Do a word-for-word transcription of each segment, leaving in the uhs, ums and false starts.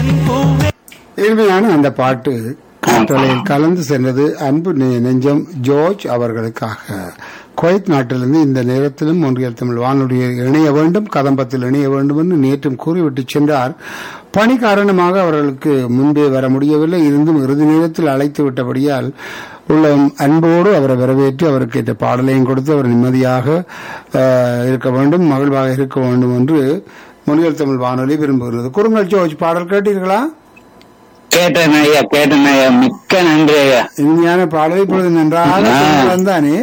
இனிமையான அந்த பாட்டு காற்றலையில் கலந்து சென்றது. அன்பு நெ- நெஞ்சம் ஜோர்ஜ் அவர்களுக்காக குவைத் நாட்டிலிருந்து இந்த நேரத்திலும் ஒன்றியல் தமிழ் வானொலியில் இணைய வேண்டும், கதம்பத்தில் இணைய வேண்டும் என்று நேற்றும் கூறிவிட்டு சென்றார். பணி காரணமாக அவர்களுக்கு முன்பே வர முடியவில்லை. இருந்தும் இறுதி நேரத்தில் அழைத்து விட்டபடியால் உள்ள அன்போடு அவரை வரவேற்று அவருக்கு ஏற்ற பாடலையும் கொடுத்து அவர் நிம்மதியாக அஹ், இருக்க வேண்டும், மகிழ்வாக இருக்க வேண்டும் என்று ஒன்றியல் தமிழ் வானொலி விரும்புகிறது. குறுங்கள் ஜோர்ஜ், பாடல் கேட்டீர்களா? கேட்டேன் ஐயா, கேட்டேன் ஐயா, மிக்க நன்றி ஐயா. இனிமையான பாடலை இப்பொழுது நன்றாக தானே?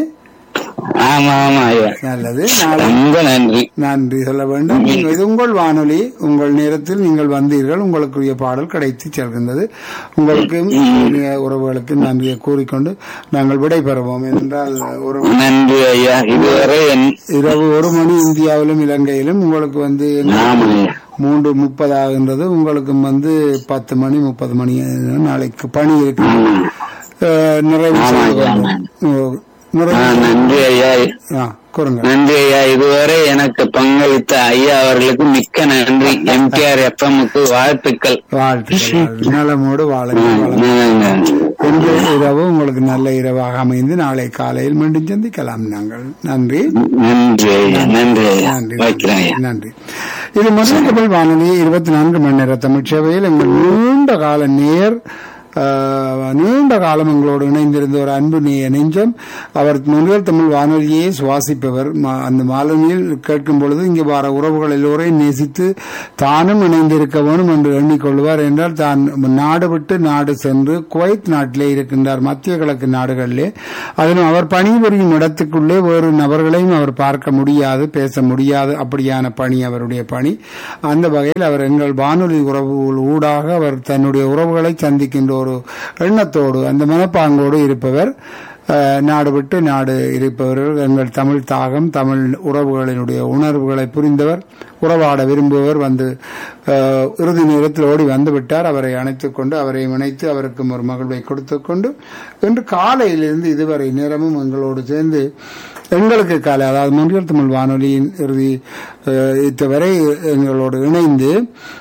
ஆமா ஆமா ஐயா, நல்லது. நாளை ரொம்ப நன்றி. நன்றி சொல்ல வேண்டும். நீங்கள் இது உங்கள் வானொலி, உங்கள் நேரத்தில் நீங்கள் வந்தீர்கள், உங்களுக்குரிய பாடல் கிடைத்து செல்கின்றது. உங்களுக்கு இனிய உறவுகளுக்கு நன்றியை கூறிக்கொண்டு நாங்கள் விடைபெறுவோம். ஏனென்றால் ஒரு நன்றி ஐயா. இதுவரை என்- இரவு ஒரு மணி இந்தியாவிலும் இலங்கையிலும், உங்களுக்கு வந்து ஆமா ஐயா. மூன்று முப்பது ஆகின்றது, உங்களுக்கும் வந்து பத்து மணி முப்பது மணி. நாளைக்கு பணி இருக்கு, அஹ், நிறைவு செய்ய வேண்டும். அஹ், ஆ, நிறைவு நன்றி ஐயா, ஆ, கூறுங்க. நன்றி ஐயா. இதுவரை எனக்கு பங்களித்த ஐயா அவர்களுக்கு மிக்க நன்றி. எம்கேஆர் எஃப்எம்முக்கு வாழ்த்துக்கள். வாழ்த்துக்கள். நலமோடு வாழுங்கள், வளமுடன். இன்று இரவு உங்களுக்கு நல்ல இரவாக அமைந்து நாளை காலையில் மீண்டும் சந்திக்கலாம் நாங்கள். நன்றி, நன்றி ஐயா, நன்றி ஐயா, நன்றி, வைக்கிறேன் ஐயா. நன்றி. இது முதல் தமிழ் வானொலி இருபத்தி நான்கு மணி நேர தமிழ் சேவையில் எங்கள் நீண்ட கால நேர் ஆஹ், நீண்ட காலம் எங்களோடு இணைந்திருந்த ஒரு அன்பு நெ- நெஞ்சம். அவர் முதல் தமிழ் வானொலியை சுவாசிப்பவர். ம- அந்த வானொலியில் கேட்கும் பொழுது இங்கே வர உறவுகள் எல்லோரையும் நேசித்து தானும் இணைந்திருக்க வேண்டும் என்று எண்ணிக்கொள்வார். என்றால் தான் நாடு விட்டு நாடு சென்று குவைத் நாட்டிலே இருக்கின்றார், மத்திய கிழக்கு நாடுகளிலே. அதிலும் அவர் பணிபுரியும் இடத்துக்குள்ளே வேறு நபர்களையும் அவர் பார்க்க முடியாது, பேச முடியாது. அப்படியான பணி அவருடைய பணி. அந்த வகையில் அவர் எங்கள் வானொலி உறவு ஊடாக அவர் தன்னுடைய உறவுகளை சந்திக்கின்ற ஒரு எண்ணத்தோடு, அந்த மனப்பாங்கோடு இருப்பவர். அஹ், நாடு விட்டு நாடு இருப்பவர்கள் எங்கள் தமிழ் தாகம், தமிழ் உறவுகளினுடைய உணர்வுகளை புரிந்தவர், உறவாட விரும்புவர். வந்து அஹ், இறுதி நேரத்தில் ஓடி வந்து விட்டார். அவரை அணைத்துக் கொண்டு, அவரை இணைத்து அவருக்கும் ஒரு மகிழ்வை கொடுத்துக் கொண்டு இன்று காலையிலிருந்து இதுவரை நேரமும் எங்களோடு சேர்ந்து எங்களுக்கு காலை, அதாவது முன்னில் தமிழ் வானொலியின் இறுதி அஹ், இதுவரை எங்களோடு இணைந்து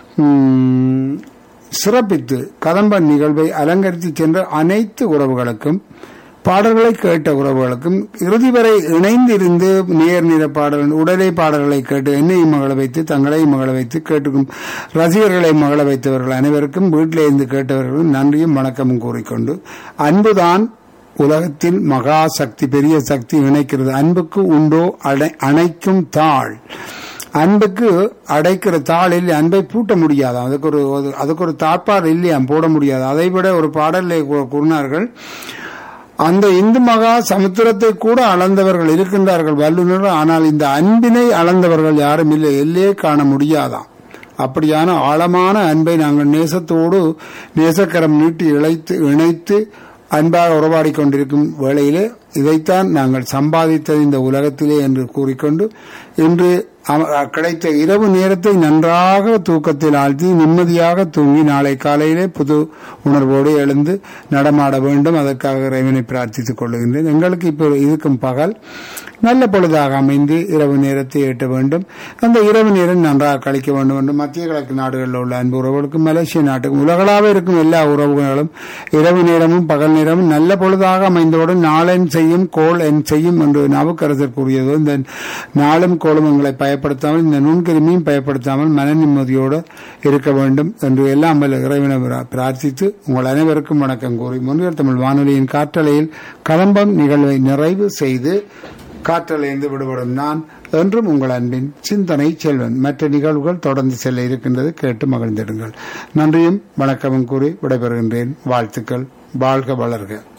உம், சிறப்பித்து கதம்பன் நிகழ்வை அலங்கரித்து சென்ற அனைத்து உறவுகளுக்கும், பாடல்களை கேட்ட உறவுகளுக்கும், இறுதி வரை இணைந்திருந்து நேர் நிற பாடல் உடலை பாடல்களை கேட்டு என்னையும் மகள வைத்து தங்களையும் மகள வைத்து கேட்டுக்கும் ரசிகர்களை மகள வைத்தவர்கள் அனைவருக்கும், வீட்டிலே இருந்து கேட்டவர்களும் நன்றியும் வணக்கமும் கூறிக்கொண்டு, அன்புதான் உலகத்தில் மகா சக்தி, பெரிய சக்தி இணைக்கிறது. அன்புக்கு உண்டோ அடை அணைக்கும் தாள். அன்புக்கு அடைக்கிற தாள் இல்லை, அன்பை பூட்ட முடியாது. அதுக்கு ஒரு அதுக்கு ஒரு தாப்பார் இல்லையா, போட முடியாது. அதை விட ஒரு பாடலை கூறினார்கள், அந்த இந்து மகா சமுத்திரத்தை கூட அளந்தவர்கள் இருக்கின்றார்கள் வல்லுநர்கள், ஆனால் இந்த அன்பினை அளந்தவர்கள் யாரும் இல்லை, எல்லையே காண முடியாதாம். அப்படியான ஆழமான அன்பை நாங்கள் நேசத்தோடு நேசக்கரம் நீட்டி இழைத்து இணைத்து அன்பாக உறவாடி கொண்டிருக்கும் வேளையிலே இதைத்தான் நாங்கள் சம்பாதித்தது இந்த உலகத்திலே என்று கூறிக்கொண்டு, இன்று கிடைத்த இரவு நேரத்தை நன்றாக தூக்கத்தில் ஆழ்த்தி நிம்மதியாக தூங்கி நாளை காலையிலே புது உணர்வோடு எழுந்து நடமாட வேண்டும். அதற்காக இறைவனை பிரார்த்தித்துக் கொள்ளுகின்றேன். எங்களுக்கு இப்போ இருக்கும் பகல் நல்ல பொழுதாக அமைந்து இரவு நேரத்தை எட்ட வேண்டும். அந்த இரவு நேரம் நன்றாக கழிக்க வேண்டும் என்று மத்திய கிழக்கு நாடுகளில் உள்ள அன்பு உறவுகளுக்கும், மலேசிய நாட்டுக்கும், உலகளாக இருக்கும் எல்லா உறவுகளும் இரவு நேரமும் பகல் நேரமும் நல்ல பொழுதாக அமைந்தவுடன் நாளென் செய்யும் கோள் என் செய்யும் என்று நாவுக்கரசர் கூறியதோ, இந்த நாளும் கோளும் எங்களை பயப்படுத்தாமல், இந்த நுண்கிருமியும் பயப்படுத்தாமல் மன நிம்மதியோடு இருக்க வேண்டும் என்று எல்லாம் வல்ல இறைவனை பிரார்த்தித்து உங்கள் அனைவருக்கும் வணக்கம் கூறி முன்னில் தமிழ் வானொலியின் காற்றலையில் கலம்பம் நிகழ்வை நிறைவு செய்து காற்றலைந்து விடுபடும் நான் என்றும் உங்கள் அன்பின் சிந்தனை செல்வன். மற்ற நிகழ்வுகள் தொடர்ந்து செல்ல இருக்கின்றது, கேட்டு மகிழ்ந்திடுங்கள். நன்றியும் வணக்கமும் கூறி விடைபெறுகின்றேன். வாழ்த்துக்கள். வாழ்க வளர்க.